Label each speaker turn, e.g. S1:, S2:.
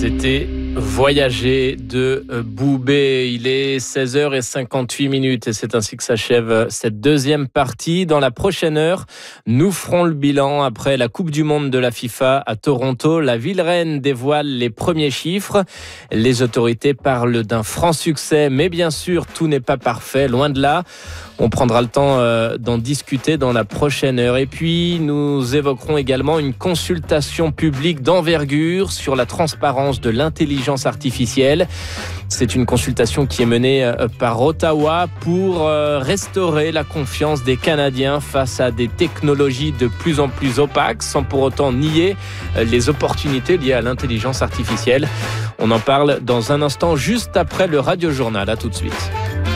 S1: C'était Voyager de Boubé. Il est 16h58 et c'est ainsi que s'achève cette deuxième partie. Dans la prochaine heure, nous ferons le bilan après la Coupe du Monde de la FIFA à Toronto. La ville reine dévoile les premiers chiffres. Les autorités parlent d'un franc succès, mais bien sûr, tout n'est pas parfait, loin de là. On prendra le temps d'en discuter dans la prochaine heure. Et puis, nous évoquerons également une consultation publique d'envergure sur la transparence de l'intelligence artificielle. C'est une consultation qui est menée par Ottawa pour restaurer la confiance des Canadiens face à des technologies de plus en plus opaques, sans pour autant nier les opportunités liées à l'intelligence artificielle. On en parle dans un instant, juste après le Radio Journal. À tout de suite.